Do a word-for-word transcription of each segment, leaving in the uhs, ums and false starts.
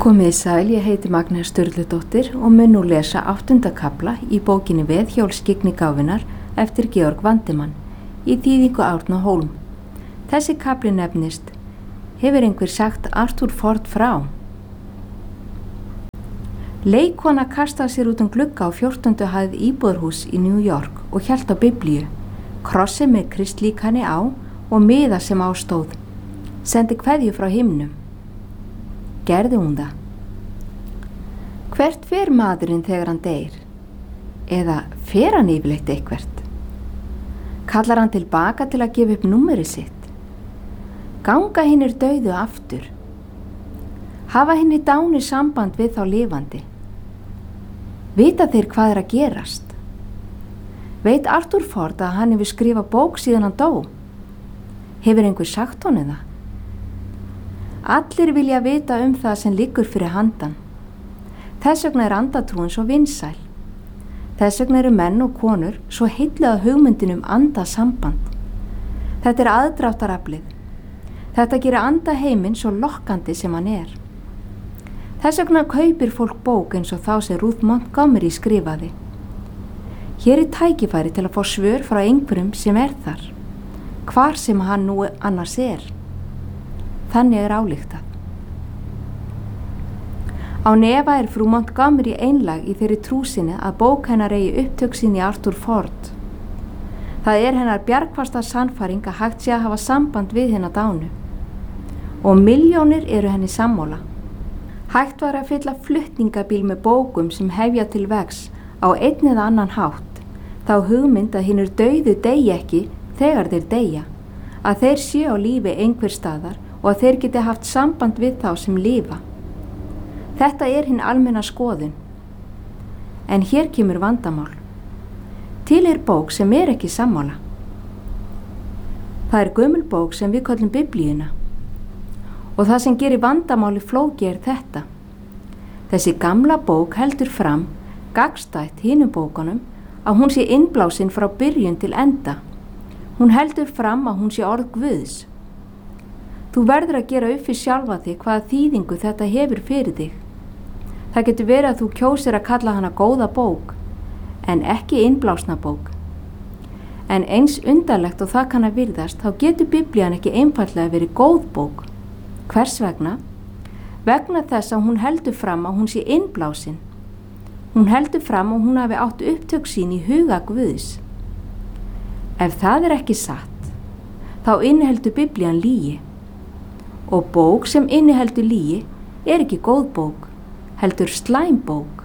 Komið sæl, ég heiti Magnea Sturludóttir og mun nú lesa áttunda kafla í bókinni Veðhjól skyggnigáfunnar eftir Georg Vandemann í þýðingu Árna Hólm. Þessi kafli nefnist Hefur einhver sagt Arthur Ford frá? Leikkona kastaði sér út um glugga á fjórtándu hæð íbúðarhúss í New York og hélt á biblíu, krossi með kristlíkani á og miða sem á stóð. Sendi kveðju frá himnum. Gerði hún það. Hvert fer maðurinn þegar hann deyr? Eða fer hann yfirleitt eitthvert? Kallar hann tilbaka til að gefa upp númerið sitt? Ganga hinnir dauðu aftur? Hafa hinnir dánir samband við þá lifandi? Vita þeir hvað er að gerast? Veit Arthur Ford að hann hefur skrifað bók síðan hann dó? Hefur einhver sagt honum það? Allir vilja vita um það sem liggur fyrir handan. Þess vegna er andatrúin svo vinsæl. Þess vegna eru menn og konur svo heilluð af hugmyndinum andasamband. Þetta er aðdráttaraflið. Þetta gerir andaheiminn svo lokkandi sem hann er. Þess vegna kaupir fólk bók eins og þá sem Ruth Montgomery skrifaði. Hér er tækifæri til að fá svör frá einhverjum sem er þar, hvar sem hann nú annars er. Þannig er álíktað. Á nefa er frú Montgomery einlæg í þeirri trú sinni að bók hennar eigi upptök sín í Arthur Ford. Það er hennar bjargfasta sannfæring að hægt sé að hafa samband við hennar dánu. Og milljónir eru henni sammála. Hægt var að fylla flutningabíl með bókum sem hefja til vegs á einn eða annan hátt, þá hugmynd að hinnur dauðu deyji ekki þegar þeir deyja, að þeir séu á lífi einhver staðar og að þeir geti haft samband við þá sem lifa. Þetta er hinn almenna skoðun. En hér kemur vandamál. Til er bók sem er ekki sammála. Það er gömul bók sem við köllum biblíuna. Og það sem gerir vandamáli flóki er þetta. Þessi gamla bók heldur fram, gagnstætt hinum bókunum, að hún sé innblásin frá byrjun til enda. Hún heldur fram að hún sé orð Guðs. Þú verður að gera upp fyrir sjálfa þig hvaða þýðingu þetta hefur fyrir þig. Það getur verið að þú kjósir að kalla hana góða bók, en ekki innblásna bók. En eins undarlegt og það kann að virðast, þá getur biblían ekki einfaldlega verið góð bók. Hvers vegna? Vegna þess að hún heldur fram að hún sé innblásin. Hún heldur fram að hún hafi átt upptök sín í huga Guðs. Ef það er ekki satt, þá inniheldur biblían lygi. Og bók sem inniheldur lygi er ekki góð bók, heldur slæm bók.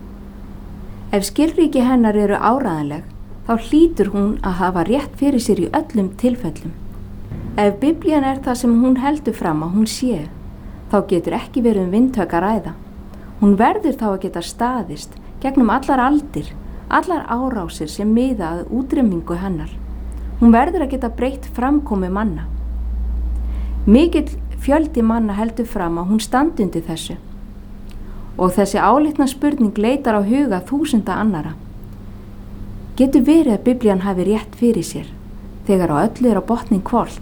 Ef skilríki hennar eru áræðanleg, þá hlýtur hún að hafa rétt fyrir sér í öllum tilfellum. Ef biblían er það sem hún heldur fram að hún sé, þá getur ekki verið um vindhögg að ræða. Hún verður þá að geta staðist gegnum allar aldir, allar árásir sem miða að útrýmingu hennar. Hún verður að geta breytt framkomu manna. Mikill fjöldi manna heldur fram að hún standi undir þessu. Og þessi álitna spurning leitar á huga þúsunda annara. Getur verið að biblían hafi rétt fyrir sér, þegar á öllu er á botnin hvolft?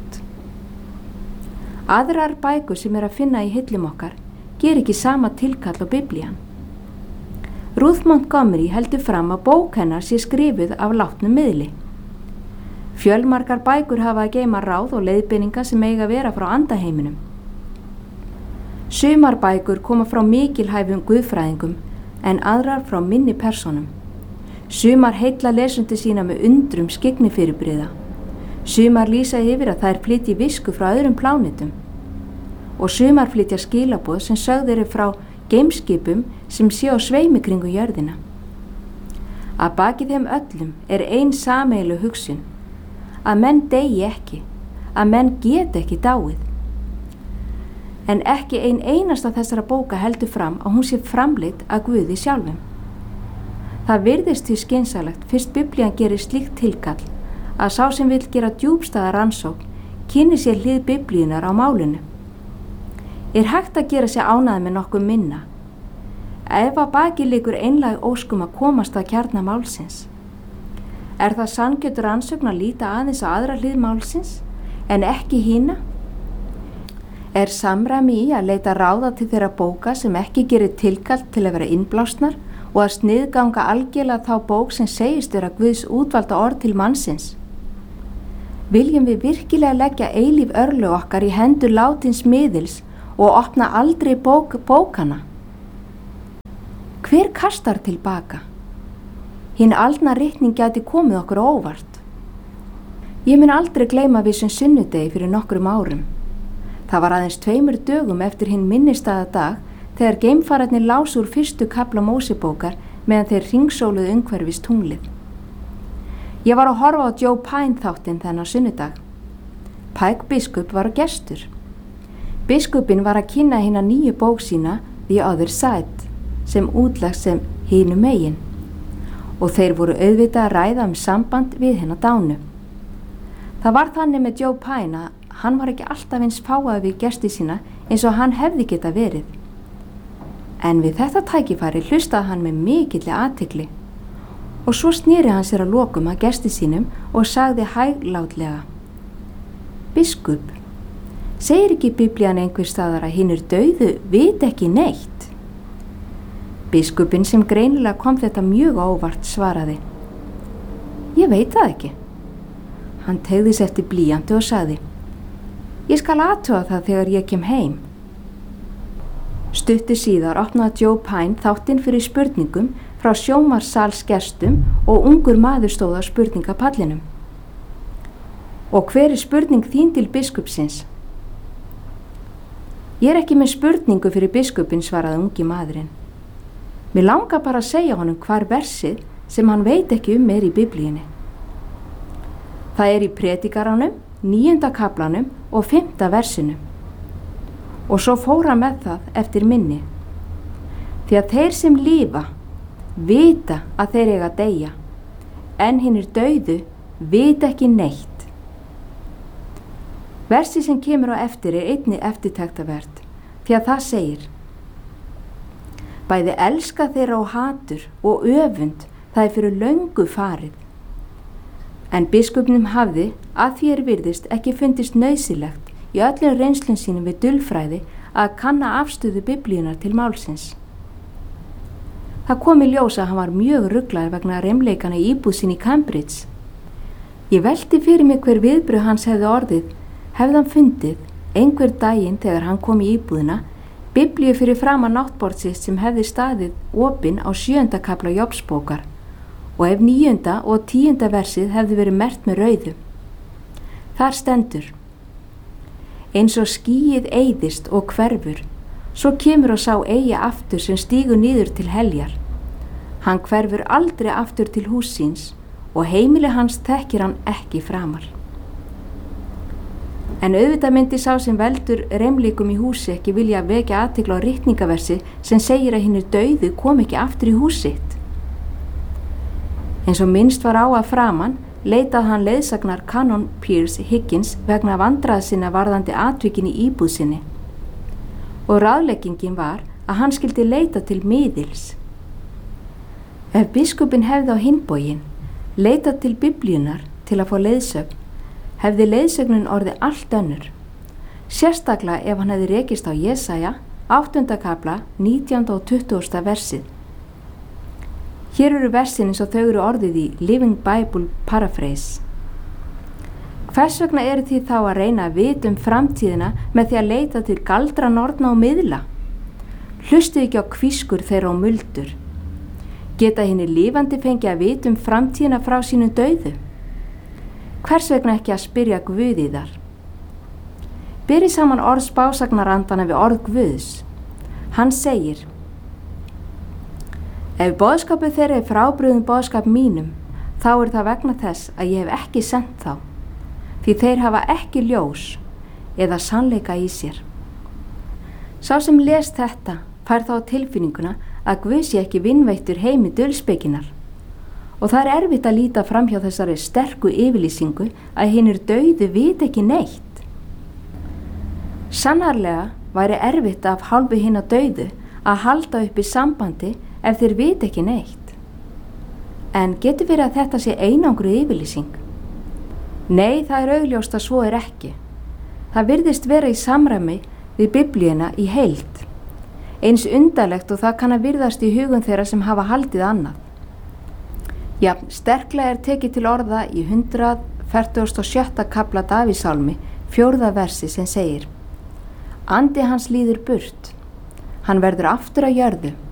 Aðrar bækur sem er að finna í hillum okkar ger ekki sama tilkall á biblían. Ruth Montgomery heldur fram að bók hennar sé skrifuð af látnum miðli. Fjölmargar bækur hafa að geyma ráð og leiðbeininga sem eiga að vera frá andaheiminum. Sumar bækur koma frá mikilhæfum guðfræðingum en aðrar frá minni persónum. Sumar heilla lesundi sína með undrum skyggni-fyrirbrigða. Sumar lýsa yfir að þær flytji visku frá öðrum plánetum. Og sumar flytja skilaboð sem sögð eru frá geimskipum sem sé á sveimi kringu jörðina. Að baki þeim öllum er ein sameiginleg hugsun, að menn deyji ekki, að menn geti ekki dáið. En ekki ein einasta þessara bóka heldur fram að hún sé framleidd að Guði sjálfum. Það virðist því skynsamlegt fyrst biblían gerir slíkt tilkall að sá sem vill gera djúpstæða rannsókn kynni sér hlið biblíunar á málinu. Er hægt að gera sér ánægð með nokkuð minna? Ef að baki liggur einlæg óskum að komast að kjarna málsins. Er það sanngjörn rannsókn að líta aðeins á aðra hlið málsins en ekki hina? Er samræmi í að leita ráða til þeirra bóka sem ekki gerir tilkall til að vera innblásnar og að sniðganga algjörlega þá bók sem segist vera Guðs útvalda orð til mannsins? Viljum við virkilega leggja eilíf örlög okkar í hendur látins miðils og opna aldrei bók, bókana? Hver kastar tilbaka? Hinn aldna ritning gæti komið okkur á óvart. Ég mun aldrei gleyma vissum sunnudegi fyrir nokkrum árum. Það var aðeins tveimur dögum eftir hinn minnisstæða dag þegar geimfararnir lásu úr fyrstu kafla Mósebókar meðan þeir hringsóluðu umhverfis tunglið. Ég var að horfa á Joe Pine þáttinn þennan sunnudag. Pike biskup var gestur. Biskupinn var að kynna hina nýju bók sína The Other Side sem útlegst sem Hinu megin og þeir voru auðvitað að ræða um samband við hina dánu. Það var þannig með Joe Pine að hann var ekki alltaf eins fáað við gesti sína eins og hann hefði geta verið. En við þetta tækifæri hlustaði hann með mikilli athygli og svo sneri hann sér að lokum að gesti sínum og sagði hæglátlega: Biskup, segir ekki Biblían einhver staðar að hinir dauðu viti ekki neitt? Biskupinn, sem greinilega kom þetta mjög á óvart, svaraði: Ég veit það ekki. Hann teygði sér eftir blýanti og sagði: Ég skal athuga það þegar ég kem heim. Stuttu síðar opnaði Joe Pine þáttinn fyrir spurningum frá sjónvarpssalsgestum og ungur maður stóð á spurningapallinum. Og hver er spurning þín til biskupsins? Ég er ekki með spurningu fyrir biskupinn, svaraði ungi maðurinn. Mér langar bara að segja honum hvar versið sem hann veit ekki um er í Biblíunni. Það er í Predikaranum, níunda kaflanum og fimmta versinu. Og svo fór hann með það eftir minni. Því að þeir sem lifa vita að þeir eiga að deyja, en hinir dauðu vita ekki neitt. Versi sem kemur á eftir er einnig eftirtektavert, því að það segir: Bæði elska þeirra og hatur og öfund, það er fyrir löngu farið. En biskupnum hafði, að því er virðist, ekki fundist nauðsynlegt í öllum reynslum sínum við dulfræði að kanna afstöðu Biblíunar til málsins. Það kom í ljós að hann var mjög ruglaður vegna reimleikana í íbúð sinni í Cambridge. Ég velti fyrir mig hver viðbrögð hans hefði orðið, hefði hann fundið einhver daginn þegar hann kom í íbúðina Biblíu fyrir framan náttborð sitt sem hefði staðið opinn á sjöunda kafla Jobbsbókar og ef níunda og tíunda versið hefði verið merkt með rauðu. Þar stendur: Eins og skýið eyðist og hverfur, svo kemur og sá eigi aftur sem stígur niður til heljar. Hann hverfur aldrei aftur til hús síns og heimili hans þekkir hann ekki framar. En auðvitað myndi sá sem veldur reimleikum í húsi ekki vilja vekja athygli á ritningaversi sem segir að hinir dauðu kom ekki aftur í hús sitt. Eins og minnst var á að framan leitað hann leiðsagnar Canon Pierce Higgins vegna vandræða sinna varðandi atvikin í íbúð sinni. Og ráðleggingin var að hann skyldi leita til miðils. Ef biskupinn hefði á hinbógin leitað til Biblíunar til að fá leiðsögn, hefði leiðsögnin orðið allt önnur. Sérstaklega ef hann hefði rekist á Jesaja, áttunda kafla, nítjánda og tuttugasta versið. Hér eru versin eins og þau eru orðið í Living Bible Paraphrase. Hvers vegna eru því þá að reyna að vita um framtíðina með því að leita til galdra, norna og miðla? Hlustið ekki á hvískur þeirra og muldur. Geta hinir lifandi fengið að vita um framtíðina frá sínum dauðu? Hvers vegna ekki að spyrja Guð í þar? Berið saman orð spásagnarandana við orð Guðs. Hann segir: Ef boðskapið þeirra er frábrugðinn boðskap mínum, þá er það vegna þess að ég hef ekki sent þá, því þeir hafa ekki ljós eða sannleika í sér. Sá sem les þetta fær þá tilfinninguna að Guð sé ekki vinveittur heimi dulspekinar. Og það er erfitt að líta fram hjá þessari sterku yfirlýsingu að hinir dauðu viti ekki neitt. Sannarlega væri erfitt af hálfu hinna dauðu að halda upp í sambandi ef þeir viti ekki neitt. En getur verið að þetta sé einangruð yfirlýsing? Nei, það er augljóst að svo er ekki. Það virðist vera í samræmi við Biblíuna í heild, eins undarlegt og það kann að virðast í hugum þeirra sem hafa haldið annað. Já, sterklega er tekið til orða í hundrað fertugasta og sjötta kafla Davíðssálmi, fjórða versi sem segir: Andi hans líður burt, hann verður aftur að jörðu,